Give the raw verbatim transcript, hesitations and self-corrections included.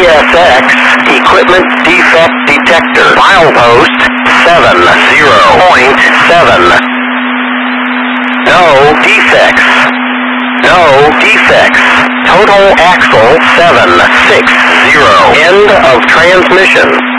S X, equipment defect detector, milepost seven zero point seven. No defects. No defects. Total axle seven six zero. End of transmission.